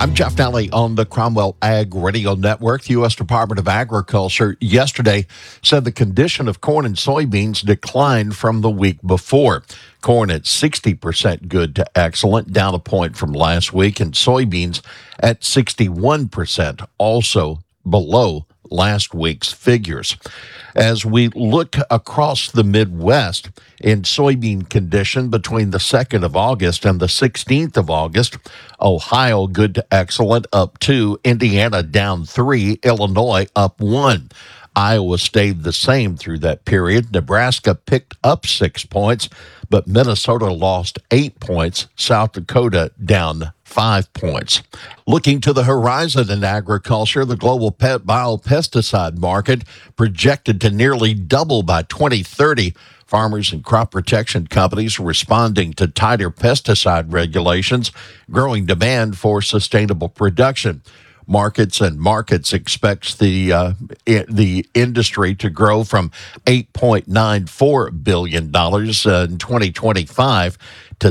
I'm Jeff Nally on the Cromwell Ag Radio Network. The U.S. Department of Agriculture yesterday said the condition of corn and soybeans declined from the week before. Corn at 60% good to excellent, down a point from last week, and soybeans at 61%, also below last week's figures. As we look across the Midwest in soybean condition between the 2nd of August and the 16th of August, Ohio good to excellent up 2, Indiana down 3, Illinois up 1. Iowa stayed the same through that period. Nebraska picked up 6 points, but Minnesota lost 8 points. South Dakota down 5 points. Looking to the horizon in agriculture, the global biopesticide market projected to nearly double by 2030. Farmers and crop protection companies responding to tighter pesticide regulations, growing demand for sustainable production. Markets expects the industry to grow from $8.94 billion in 2025 to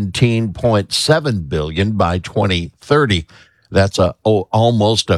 $17.7 billion by 2030. That's almost a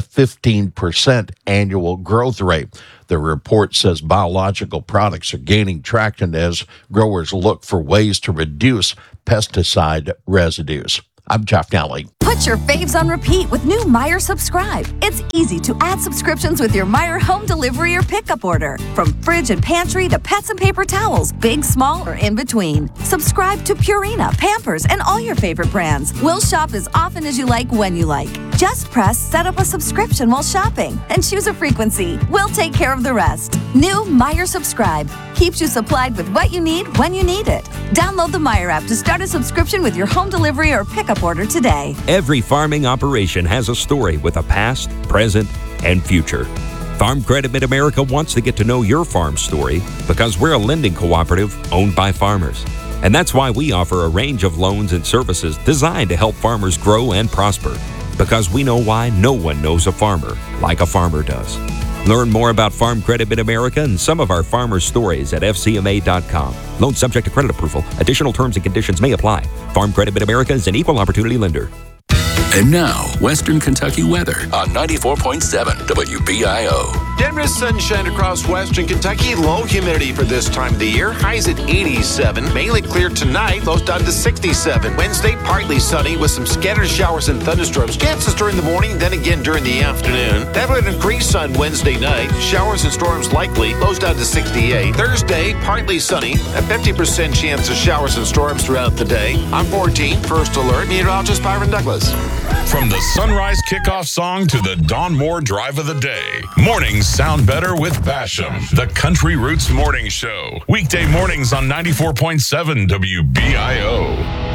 15% annual growth rate. The report says biological products are gaining traction as growers look for ways to reduce pesticide residues. I'm Jeff Nally. Put your faves on repeat with new Meijer Subscribe. It's easy to add subscriptions with your Meijer home delivery or pickup order. From fridge and pantry to pets and paper towels, big, small, or in between. Subscribe to Purina, Pampers, and all your favorite brands. We'll shop as often as you like when you like. Just press set up a subscription while shopping and choose a frequency. We'll take care of the rest. New Meijer Subscribe keeps you supplied with what you need when you need it. Download the Meijer app to start a subscription with your home delivery or pickup order today. Every farming operation has a story with a past, present, and future. Farm Credit Mid-America wants to get to know your farm story because we're a lending cooperative owned by farmers. And that's why we offer a range of loans and services designed to help farmers grow and prosper. Because we know why no one knows a farmer like a farmer does. Learn more about Farm Credit Mid-America and some of our farmers' stories at FCMA.com. Loan subject to credit approval. Additional terms and conditions may apply. Farm Credit Mid-America is an equal opportunity lender. And now, Western Kentucky weather on 94.7 WBIO. Generous sunshine across Western Kentucky. Low humidity for this time of the year. Highs at 87. Mainly clear tonight. Lows down to 67. Wednesday, partly sunny with some scattered showers and thunderstorms. Chances during the morning, then again during the afternoon. That would increase on Wednesday night. Showers and storms likely. Lows down to 68. Thursday, partly sunny. A 50% chance of showers and storms throughout the day. On 14, first alert. Meteorologist Byron Douglas. From the sunrise kickoff song to the Dawn Moore drive of the day, mornings sound better with Basham, the Country Roots Morning Show. Weekday mornings on 94.7 WBIO.